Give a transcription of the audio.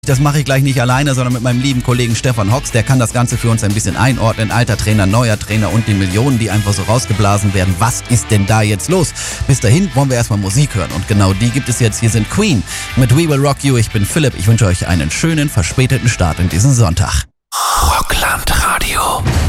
Das mache ich gleich nicht alleine, sondern mit meinem lieben Kollegen Stefan Hocks. Der kann das Ganze für uns ein bisschen einordnen. Alter Trainer, neuer Trainer und die Millionen, die einfach so rausgeblasen werden. Was ist denn da jetzt los? Bis dahin wollen wir erstmal Musik hören. Und genau die gibt es jetzt. Hier sind Queen mit We Will Rock You. Ich bin Philipp. Ich wünsche euch einen schönen, verspäteten Start in diesen Sonntag. Rockland Radio.